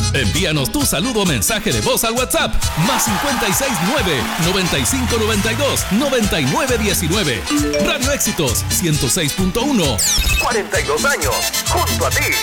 Envíanos tu saludo o mensaje de voz al WhatsApp más 569-9592-9919. Radio Éxitos 106.1. 42 años junto a ti.